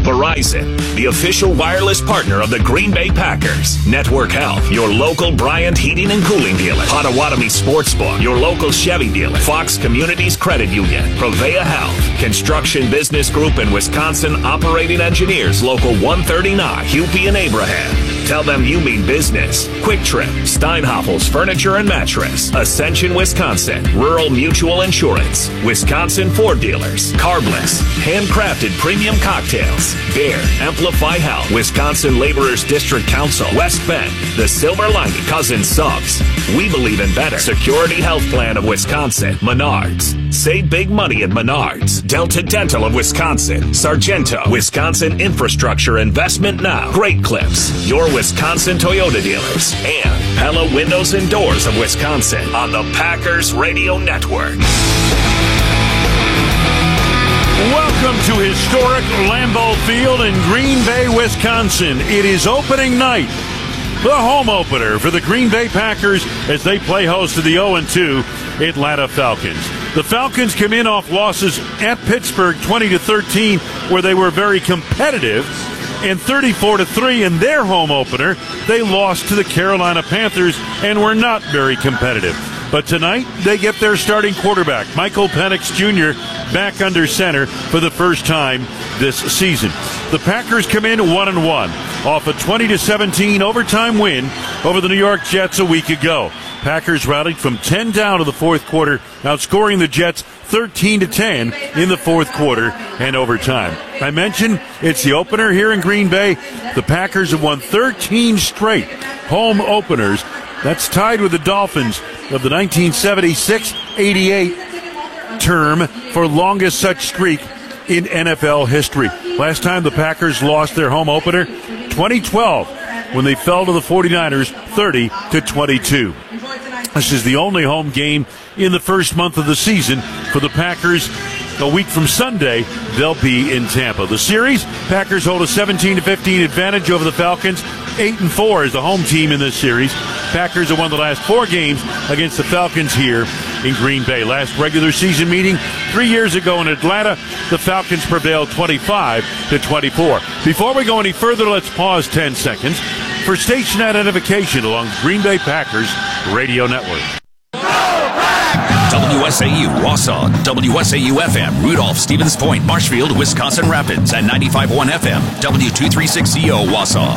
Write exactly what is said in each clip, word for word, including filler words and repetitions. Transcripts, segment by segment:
Verizon, the official wireless partner of the Green Bay Packers. Network Health, your local Bryant Heating and Cooling dealer. Potawatomi Sportsbook, your local Chevy dealer. Fox Communities Credit Union. Provea Health, Construction Business Group in Wisconsin, Operating Engineers, Local one thirty-nine, Hupy and Abraham. Tell them you mean business. Quick Trip, Steinhafels Furniture and Mattress, Ascension, Wisconsin, Rural Mutual Insurance, Wisconsin Ford Dealers, Carbless, Handcrafted Premium Cocktails, Bear, Amplify Health, Wisconsin Laborers District Council, West Bend, the Silver Lining, Cousin Subs. We believe in better. Security Health Plan of Wisconsin, Menards. Save big money at Menards. Delta Dental of Wisconsin, Sargento, Wisconsin Infrastructure Investment Now, Great Clips, your Wisconsin Toyota dealers, and Pella Windows and Doors of Wisconsin on the Packers Radio Network. Welcome to historic Lambeau Field in Green Bay, Wisconsin. It is opening night, the home opener for the Green Bay Packers as they play host to the oh and two Atlanta Falcons. The Falcons come in off losses at Pittsburgh twenty to thirteen, where they were very competitive, and thirty-four to three in their home opener. They lost to the Carolina Panthers and were not very competitive. But tonight, they get their starting quarterback, Michael Penix Junior, back under center for the first time this season. The Packers come in one and one off a twenty to seventeen overtime win over the New York Jets a week ago. Packers rallied from ten down to the fourth quarter, outscoring the Jets thirteen to ten in the fourth quarter and overtime. I mentioned it's the opener here in Green Bay. The Packers have won thirteen straight home openers. That's tied with the Dolphins of the nineteen seventy-six eighty-eight term for longest such streak in N F L history. Last time the Packers lost their home opener, twenty twelve, when they fell to the forty-niners thirty to twenty-two. This is the only home game in the first month of the season for the Packers. A week from Sunday, they'll be in Tampa. The series, Packers hold a seventeen to fifteen advantage over the Falcons. eight and four is the home team in this series. Packers have won the last four games against the Falcons here in Green Bay. Last regular season meeting three years ago in Atlanta, the Falcons prevailed twenty-five to twenty-four. Before we go any further, let's pause ten seconds for station identification along the Green Bay Packers Radio Network. W S A U Wausau, W S A U F M, Rudolph, Stevens Point, Marshfield, Wisconsin Rapids, and ninety-five point one F M, W two thirty-six C O Wausau.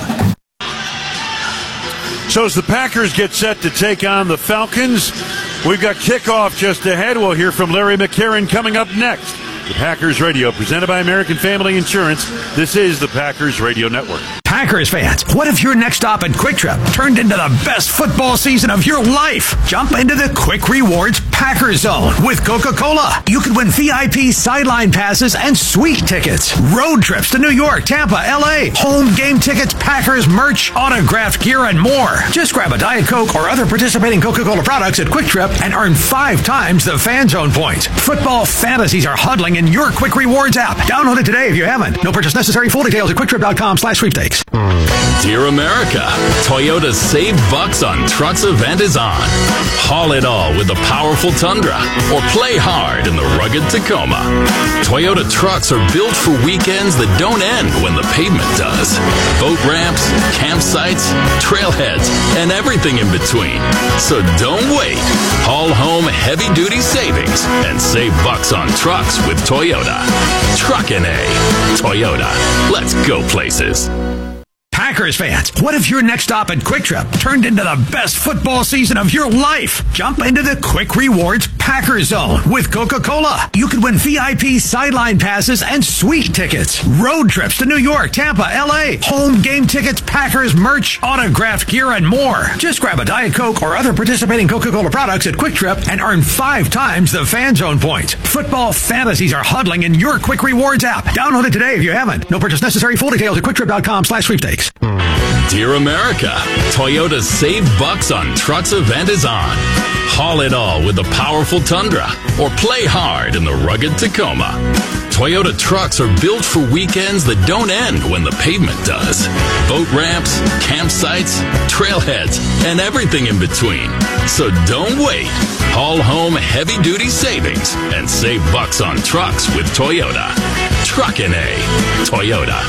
So as the Packers get set to take on the Falcons, we've got kickoff just ahead. We'll hear from Larry McCarron coming up next. The Packers Radio, presented by American Family Insurance. This is the Packers Radio Network. Packers fans, what if your next stop at Quick Trip turned into the best football season of your life? Jump into the Quick Rewards Packers Zone with Coca-Cola. You could win V I P sideline passes and sweet tickets, road trips to New York, Tampa, L A, home game tickets, Packers merch, autographed gear, and more. Just grab a Diet Coke or other participating Coca-Cola products at Quick Trip and earn five times the Fan Zone points. Football fantasies are huddling in your Quick Rewards app. Download it today if you haven't. No purchase necessary. Full details at quicktrip.com slash sweepstakes. Dear America, Toyota's Save Bucks on Trucks event is on. Haul it all with the powerful Tundra or play hard in the rugged Tacoma. Toyota trucks are built for weekends that don't end when the pavement does. Boat ramps, campsites, trailheads, and everything in between. So don't wait. Haul home heavy-duty savings and save bucks on trucks with Toyota. Truckin' A. Toyota. Let's go places. Packers fans, what if your next stop at Quick Trip turned into the best football season of your life? Jump into the Quick Rewards Packers Zone with Coca-Cola. You could win V I P sideline passes and sweet tickets, road trips to New York, Tampa, L A, home game tickets, Packers merch, autographed gear, and more. Just grab a Diet Coke or other participating Coca-Cola products at Quick Trip and earn five times the Fan Zone points. Football fantasies are huddling in your Quick Rewards app. Download it today if you haven't. No purchase necessary. Full details at quicktrip.com slash sweepstakes. Dear America, Toyota's Save Bucks on Trucks event is on. Haul it all with the powerful Tundra or play hard in the rugged Tacoma. Toyota trucks are built for weekends that don't end when the pavement does. Boat ramps, campsites, trailheads, and everything in between. So don't wait. Haul home heavy-duty savings and save bucks on trucks with Toyota. Truckin' A. Toyota.